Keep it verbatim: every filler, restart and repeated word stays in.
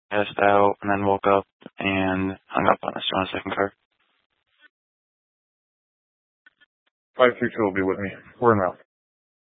passed out, and then woke up and hung up on us. Do you want a second card? five six two will be with me. We're in route.